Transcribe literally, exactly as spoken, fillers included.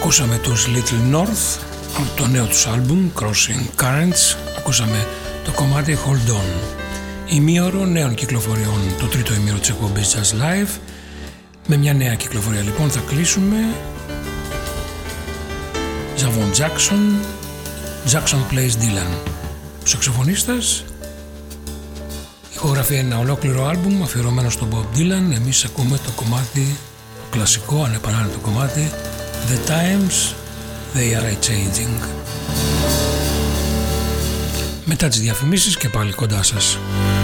Ακούσαμε τους Little North από το νέο τους άλμπουμ Crossing Currents. Ακούσαμε το κομμάτι Hold On. Ημίωρο νέων κυκλοφοριών, το τρίτο ημίωρο της εκπομπής Jazz Live. Με μια νέα κυκλοφορία λοιπόν θα κλείσουμε. Javon Jackson, Jackson Plays Dylan. Ο σαξοφωνίστας ηχογραφεί ένα ολόκληρο άλμπουμ αφιερωμένο στον Bob Dylan. Εμείς ακούμε το κομμάτι, το κλασικό ανεπανάληπτο κομμάτι The Times They Are Changing. Μετά τις διαφημίσεις και πάλι κοντά σας.